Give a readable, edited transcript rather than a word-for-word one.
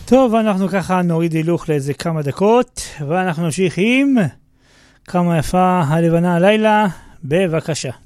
טוב, אנחנו ככה נוריד הילוך לאיזה כמה דקות, ואנחנו נמשיך עם כמה יפה הלבנה הלילה, בבקשה.